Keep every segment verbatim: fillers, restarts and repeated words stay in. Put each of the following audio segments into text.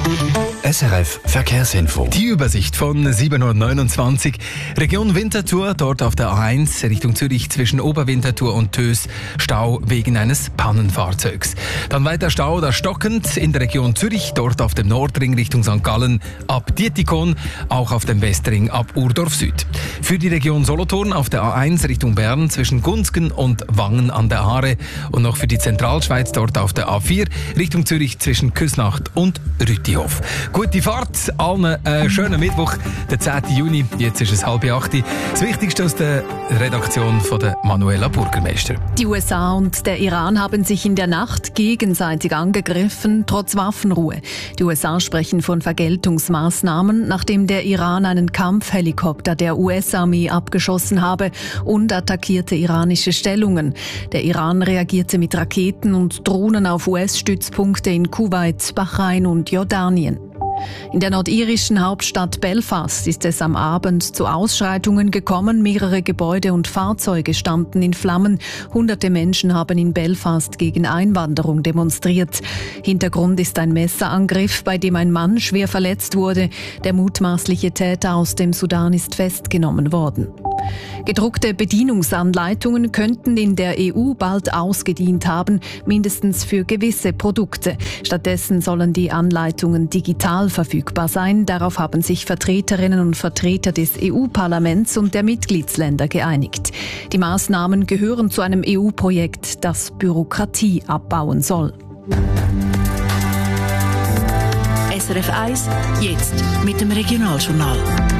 S R F Verkehrsinfo. Die Übersicht von sieben Uhr neunundzwanzig. Region Winterthur, dort auf der A eins Richtung Zürich zwischen Oberwinterthur und Tös. Stau wegen eines Pannenfahrzeugs. Dann weiter Stau oder stockend in der Region Zürich, dort auf dem Nordring Richtung Sankt Gallen ab Dietikon, auch auf dem Westring ab Urdorf Süd. Für die Region Solothurn auf der A eins Richtung Bern zwischen Gunzgen und Wangen an der Aare und noch für die Zentralschweiz dort auf der A vier Richtung Zürich zwischen Küsnacht und Rütihof. Gute Fahrt, allen äh, schönen Mittwoch, der zehnten Juni. Jetzt ist es halb acht. Das Wichtigste aus der Redaktion von der Manuela Burgermeister. Die U S A und der Iran haben sich in der Nacht gegenseitig angegriffen, trotz Waffenruhe. Die U S A sprechen von Vergeltungsmaßnahmen, nachdem der Iran einen Kampfhelikopter der U S-Armee abgeschossen habe und attackierte iranische Stellungen. Der Iran reagierte mit Raketen und Drohnen auf U S-Stützpunkte in Kuwait, Bahrain und Jordanien. In der nordirischen Hauptstadt Belfast ist es am Abend zu Ausschreitungen gekommen. Mehrere Gebäude und Fahrzeuge standen in Flammen. Hunderte Menschen haben in Belfast gegen Einwanderung demonstriert. Hintergrund ist ein Messerangriff, bei dem ein Mann schwer verletzt wurde. Der mutmaßliche Täter aus dem Sudan ist festgenommen worden. Gedruckte Bedienungsanleitungen könnten in der E U bald ausgedient haben, mindestens für gewisse Produkte. Stattdessen sollen die Anleitungen digital verfügbar sein. Darauf haben sich Vertreterinnen und Vertreter des E U-Parlaments und der Mitgliedsländer geeinigt. Die Maßnahmen gehören zu einem E U-Projekt, das Bürokratie abbauen soll. S R F eins, jetzt mit dem Regionaljournal.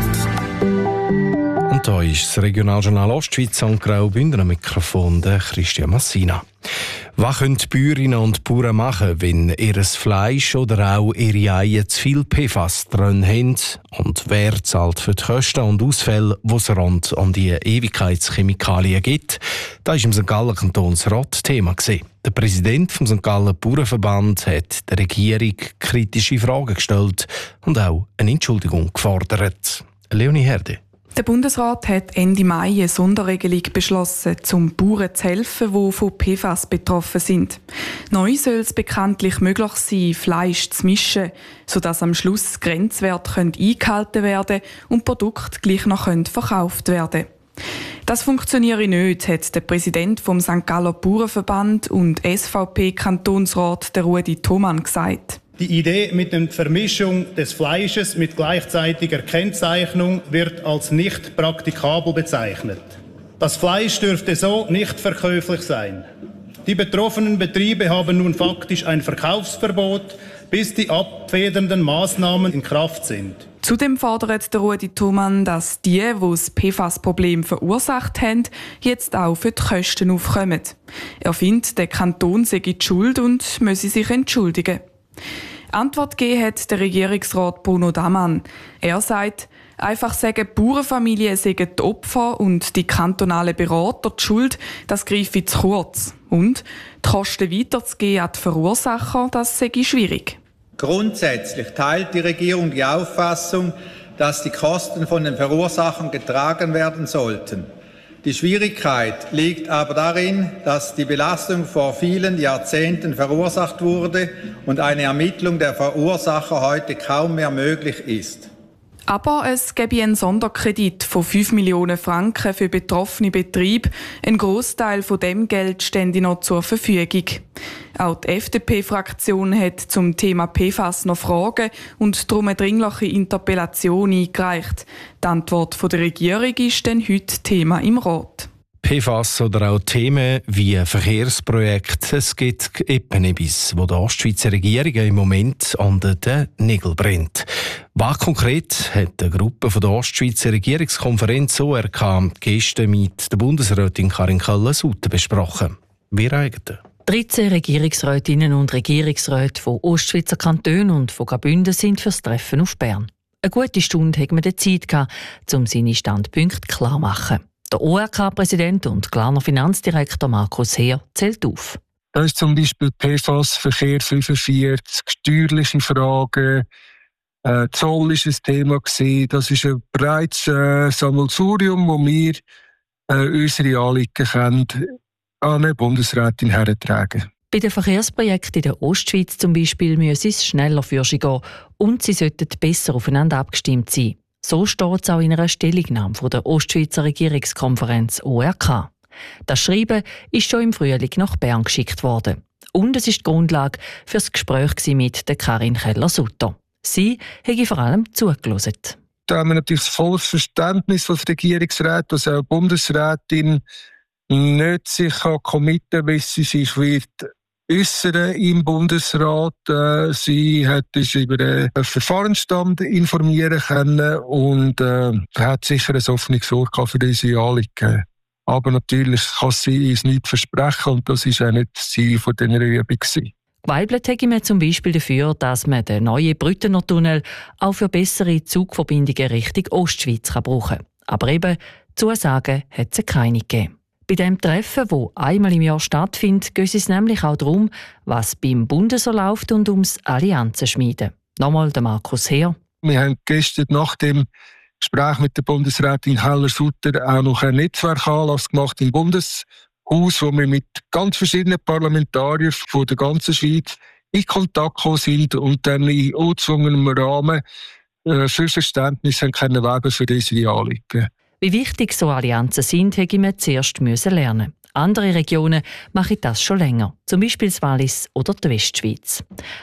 Und da ist das Regionaljournal Ostschweiz und Graubünden am Mikrofon der Christian Massina. Was können die Bäuerinnen und Bauern machen, wenn ihr Fleisch oder auch ihre Eier zu viel P F A S drin haben? Und wer zahlt für die Kosten und Ausfälle, die es rund um die Ewigkeitschemikalien gibt? Das war im Sankt Gallen Kantonsrat Thema. Der Präsident vom Sankt Gallen Bauernverband hat der Regierung kritische Fragen gestellt und auch eine Entschuldigung gefordert. Leonie Herde. Der Bundesrat hat Ende Mai eine Sonderregelung beschlossen, um Bauern zu helfen, die von P F A S betroffen sind. Neu soll es bekanntlich möglich sein, Fleisch zu mischen, sodass am Schluss Grenzwerte eingehalten werden und Produkte gleich noch verkauft werden können. Das funktioniere nicht, hat der Präsident vom Sankt Galler Bauernverband und S V P-Kantonsrat Rudi Thomann gesagt. Die Idee mit der Vermischung des Fleisches mit gleichzeitiger Kennzeichnung wird als nicht praktikabel bezeichnet. Das Fleisch dürfte so nicht verkäuflich sein. Die betroffenen Betriebe haben nun faktisch ein Verkaufsverbot, bis die abfedernden Maßnahmen in Kraft sind. Zudem fordert der Rudi Thomann, dass die, die das P F A S-Problem verursacht haben, jetzt auch für die Kosten aufkommen. Er findet, der Kanton sei die Schuld und müsse sich entschuldigen. Antwort gegeben hat der Regierungsrat Bruno Damann. Er sagt, einfach sagen, Bauernfamilien seien die Opfer und die kantonalen Berater die Schuld, das greife zu kurz. Und die Kosten weiterzugeben an die Verursacher, das sei schwierig. Grundsätzlich teilt die Regierung die Auffassung, dass die Kosten von den Verursachern getragen werden sollten. Die Schwierigkeit liegt aber darin, dass die Belastung vor vielen Jahrzehnten verursacht wurde und eine Ermittlung der Verursacher heute kaum mehr möglich ist. Aber es gäbe einen Sonderkredit von fünf Millionen Franken für betroffene Betriebe. Ein Grossteil von dem Geld stände noch zur Verfügung. Auch die F D P-Fraktion hat zum Thema P F A S noch Fragen und darum eine dringliche Interpellation eingereicht. Die Antwort der Regierung ist dann heute Thema im Rat. P F A S oder auch Themen wie Verkehrsprojekte. Es gibt eben etwas, wo die Ostschweizer Regierung im Moment an den Nägeln brennt. Was konkret hat eine Gruppe von der Ostschweizer Regierungskonferenz O R K gestern mit der Bundesrätin Karin Keller-Sutter besprochen. Wir eigentlich. dreizehn Regierungsrätinnen und Regierungsräte von Ostschweizer Kantonen und von Graubünden sind fürs Treffen auf Bern. Eine gute Stunde hatten wir die Zeit gehabt, um seine Standpunkte klar zu machen. Der O R K-Präsident und Glarner Finanzdirektor Markus Heer zählt auf. Da ist zum Beispiel P F A S, Verkehr fünfundvierzig, steuerliche Fragen, äh, Zoll ist ein Thema gewesen. Das ist ein breites äh, Sammelsurium, wo wir äh, unsere Anliegen können an eine Bundesrätin hertragen. Bei den Verkehrsprojekten in der Ostschweiz zum Beispiel müsse es schneller vorwärts gehen und sie sollten besser aufeinander abgestimmt sein. So steht es auch in einer Stellungnahme von der Ostschweizer Regierungskonferenz O R K. Das Schreiben ist schon im Frühling nach Bern geschickt worden. Und es ist die Grundlage für das Gespräch mit der Karin Keller-Sutter. Sie habe vor allem zugehört. Da haben wir natürlich das volles Verständnis von der Regierungsrat, dass auch die Bundesrätin nicht sich committen kann, wie sie sich wird äußern im Bundesrat. Äh, sie hat uns über den Verfahrensstand informieren können und äh, hat sicher ein offenes Ohr für diese Anliegen. Aber natürlich kann sie uns nicht versprechen und das war auch nicht das Ziel dieser Übung. Geweibelt hätte man zum Beispiel dafür, dass man den neuen Brüttener Tunnel auch für bessere Zugverbindungen Richtung Ostschweiz brauchen kann. Aber eben, Zusagen hat es keine gegeben. Bei dem Treffen, das einmal im Jahr stattfindet, geht es nämlich auch darum, was beim Bund so läuft und ums Allianzen schmieden. Nochmal der Markus Heer. Wir haben gestern nach dem Gespräch mit der Bundesrätin Keller-Sutter auch noch einen Netzwerkanlass gemacht im Bundeshaus, wo wir mit ganz verschiedenen Parlamentariern von der ganzen Schweiz in Kontakt gekommen sind und dann in ungezwungenem Rahmen äh, für Verständnis haben können wegen für diese Anliegen. Wie wichtig so Allianzen sind, hätte man zuerst lernen. Andere Regionen machen das schon länger, zum Beispiel das Wallis oder die Westschweiz.